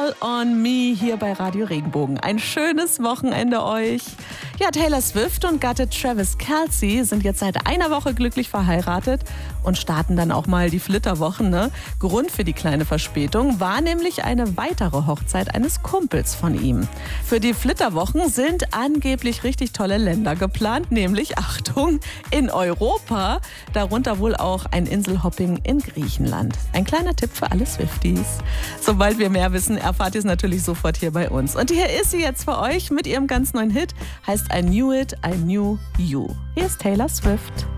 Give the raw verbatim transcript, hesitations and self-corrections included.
All on Me hier bei Radio Regenbogen. Ein schönes Wochenende euch. Ja, Taylor Swift und Gatte Travis Kelce sind jetzt seit einer Woche glücklich verheiratet und starten dann auch mal die Flitterwochen. Ne? Grund für die kleine Verspätung war nämlich eine weitere Hochzeit eines Kumpels von ihm. Für die Flitterwochen sind angeblich richtig tolle Länder geplant, nämlich, Achtung, in Europa, darunter wohl auch ein Inselhopping in Griechenland. Ein kleiner Tipp für alle Swifties. Sobald wir mehr wissen, erfahrt ihr es natürlich sofort hier bei uns. Und hier ist sie jetzt für euch mit ihrem ganz neuen Hit, heißt I Knew It, I Knew You. Hier ist Taylor Swift.